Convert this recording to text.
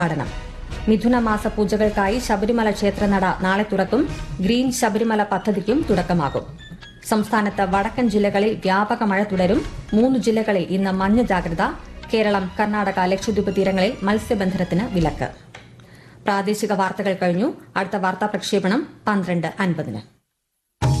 ഉദ്ഘാടനം. മിഥുനമാസ പൂജകൾക്കായി ശബരിമല ക്ഷേത്രനട നാളെ തുറക്കും. ഗ്രീൻ ശബരിമല പദ്ധതിക്കും തുടക്കമാകും. സംസ്ഥാനത്ത് വടക്കൻ ജില്ലകളിൽ വ്യാപക മഴ തുടരും. 3 ജില്ലകളിൽ ഇന്ന് മഞ്ഞ ജാഗ്രത. കേരളം, കർണാടക, ലക്ഷദ്വീപ് തീരങ്ങളിൽ മത്സ്യബന്ധനത്തിന് വിലക്ക്. പ്രാദേശിക വാർത്തകൾ കഴിഞ്ഞു. അടുത്ത വാർത്താ പ്രക്ഷേപണം 12:50.